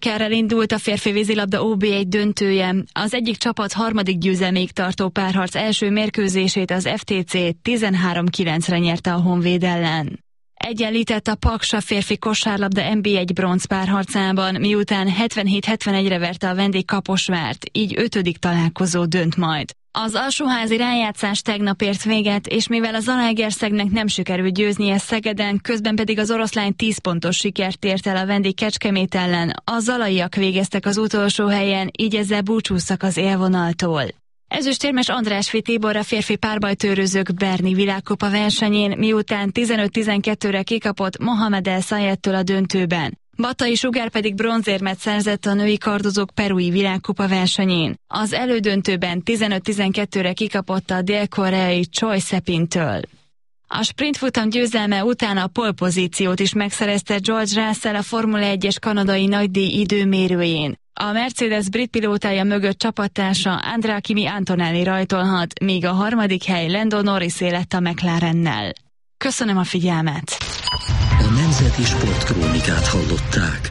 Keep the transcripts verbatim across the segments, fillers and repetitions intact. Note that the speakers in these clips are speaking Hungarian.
Kerrel indult a férfi vízilabda ó bé egy döntője. Az egyik csapat harmadik győzelméig tartó párharc első mérkőzését az ef té cé tizenhárom kilencre nyerte a Honvéd ellen. Egyenlített a Paksa férfi kosárlabda en bé egy bronz párharcában, miután hetvenhét hetvenegyre verte a vendég Kaposvárt, így ötödik találkozó dönt majd. Az alsóházi rájátszás tegnap ért véget, és mivel a Zalaegerszegnek nem sikerült győznie Szegeden, közben pedig az oroszlány tíz pontos sikert ért el a vendég Kecskemét ellen, a zalaiak végeztek az utolsó helyen, így ezzel búcsúztak az élvonaltól. Ezüstérmes Andrásfi Tibor a férfi párbajtőrözők Berni világkupa versenyén, miután tizenöt tizenkettőre kikapott Mohamed El Sayeddtől a döntőben. Batai Sugár pedig bronzérmet szerzett a női kardozók perui világkupa versenyén. Az elődöntőben tizenöt tizenkettőre kikapott a dél-koreai Choi Sepintől. A sprintfutam győzelme után a pole-pozíciót is megszerezte George Russell a Formula egyes kanadai nagydíj időmérőjén. A Mercedes brit pilótája mögött csapattársa Andrea Kimi Antonelli rajtolhat, míg a harmadik hely Lando Norrisé lett a McLarennel. Köszönöm a figyelmet! A Nemzeti Sportkrónikát hallották.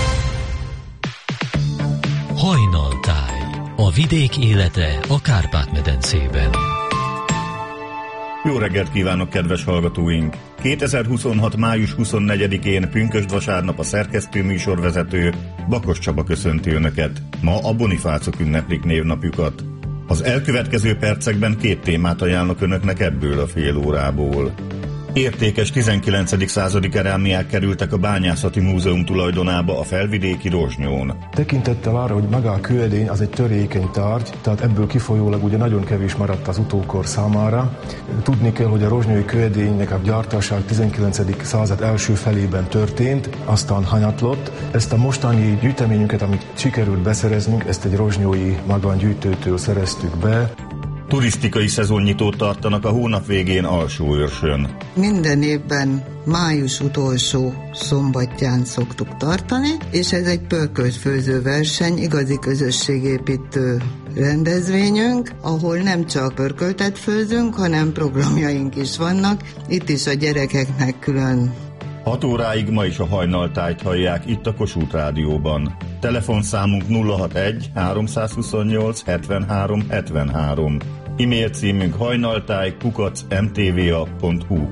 Hajnaltáj. A vidék élete a Kárpát-medencében. Jó reggelt kívánok, kedves hallgatóink! kétezer-huszonhat. május huszonnegyedikén pünkösd vasárnap a szerkesztő műsorvezető Bakos Csaba köszönti Önöket. Ma a Bonifácok ünneplik névnapjukat. Az elkövetkező percekben két témát ajánlok Önöknek ebből a fél órából. Értékes tizenkilencedik századi kerámiák kerültek a Bányászati Múzeum tulajdonába a felvidéki Rozsnyón. Tekintettel arra, hogy maga a kőedény az egy törékeny tárgy, tehát ebből kifolyólag ugye nagyon kevés maradt az utókor számára. Tudni kell, hogy a rozsnyói kőedénynek a gyártása a tizenkilencedik század első felében történt, aztán hanyatlott. Ezt a mostani gyűjteményünket, amit sikerült beszereznünk, ezt egy rozsnyói magángyűjtőtől szereztük be. Turisztikai szezonnyitót tartanak a hónap végén Alsóőrsön. Minden évben május utolsó szombatján szoktuk tartani, és ez egy pörköltfőző verseny, igazi közösségépítő rendezvényünk, ahol nem csak pörköltet főzünk, hanem programjaink is vannak. Itt is a gyerekeknek külön. hat óráig ma is a hajnaltájt hallják itt a Kossuth Rádióban. Telefonszámunk nulla hatvanegy háromszázhuszonnyolc hetvenhárom hetvenhárom. E-mail címünk hajnaltáj kukac em té vé á pont hu.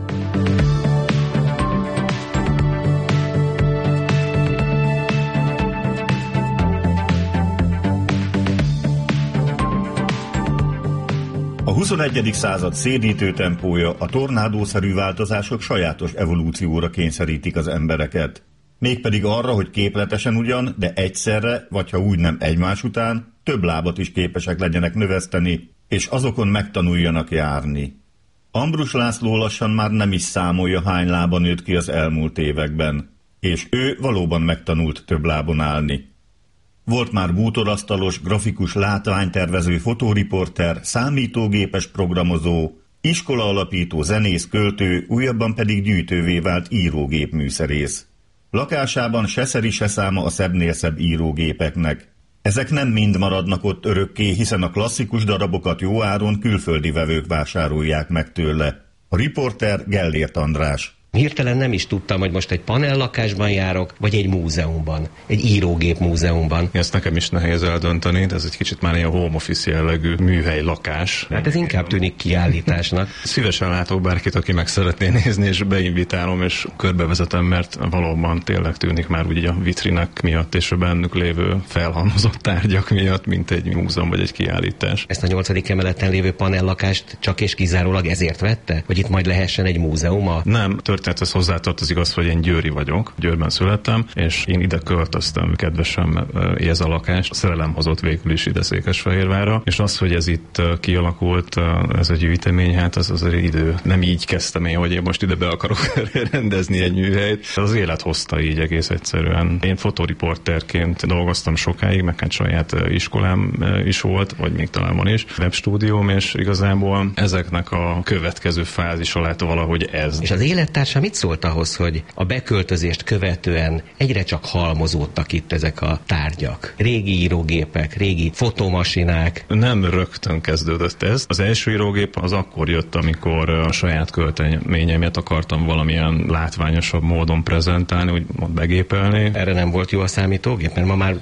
A huszonegyedik század szédítő tempója, a tornádószerű változások sajátos evolúcióra kényszerítik az embereket. Mégpedig arra, hogy képletesen ugyan, de egyszerre, vagy ha úgy nem egymás után, több lábat is képesek legyenek növeszteni, és azokon megtanuljanak járni. Ambrus László lassan már nem is számolja, hány lába nőtt ki az elmúlt években, és ő valóban megtanult több lábon állni. Volt már bútorasztalos, grafikus látványtervező, fotóriporter, számítógépes programozó, iskola alapító, zenész, költő, újabban pedig gyűjtővé vált írógépműszerész. Lakásában se szeri, se száma a szebbnél szebb írógépeknek. Ezek nem mind maradnak ott örökké, hiszen a klasszikus darabokat jó áron külföldi vevők vásárolják meg tőle. A riporter Gellért András. Hirtelen nem is tudtam, hogy most egy panellakásban járok, vagy egy múzeumban, egy írógép múzeumban. Ezt nekem is nehéz eldönteni, de ez egy kicsit már ilyen home office jellegű műhely lakás. Hát ez inkább tűnik kiállításnak. Szívesen látok bárkit, aki meg szeretné nézni, és beinvitálom, és körbevezetem, mert valóban tényleg tűnik már úgy a vitrinek miatt, és a bennük lévő felhalmozott tárgyak miatt, mint egy múzeum vagy egy kiállítás. Ezt a nyolcadik emeleten lévő panellakást csak és kizárólag ezért vette? Hogy itt majd lehessen egy múzeuma? Nem, tehát ez hozzátartozik az, hogy én győri vagyok, Győrben születtem, és én ide költöztem kedvesem ez a lakást. A szerelem hozott végül is ide Székesfehérvárra, és az, hogy ez itt kialakult, ez a gyűjtemény, hát az az idő. Nem így kezdtem én, hogy én most ide be akarok rendezni egy műhelyt. Az élet hozta így egész egyszerűen. Én fotóriporterként dolgoztam sokáig, meg hát saját iskolám is volt, vagy még talán van is, webstúdióm, és igazából ezeknek a következő fázis alá valahogy ez. És az élettárs Társaság mit szólt ahhoz, hogy a beköltözést követően egyre csak halmozódtak itt ezek a tárgyak? Régi írógépek, régi fotomasinák. Nem rögtön kezdődött ez. Az első írógép az akkor jött, amikor a saját költeményemet akartam valamilyen látványosabb módon prezentálni, úgy begépelni. Erre nem volt jó a számítógép, mert ma már